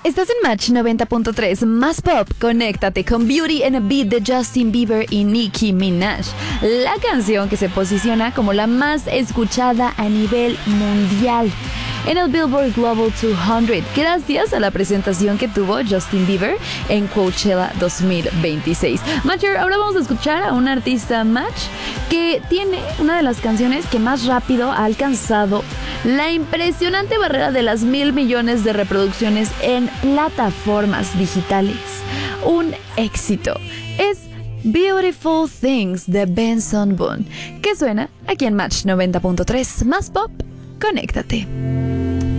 Estás en Match 90.3, más pop. Conéctate con Beauty and a Beat de Justin Bieber y Nicki Minaj, la canción que se posiciona como la más escuchada a nivel mundial en el Billboard Global 200, gracias a la presentación que tuvo Justin Bieber en Coachella 2026. Matcher, ahora vamos a escuchar a un artista Match que tiene una de las canciones que más rápido ha alcanzado la impresionante barrera de las 1,000 millones de reproducciones en plataformas digitales. Un éxito. Es Beautiful Things de Benson Boone, que suena aquí en Match 90.3, más pop. Conéctate.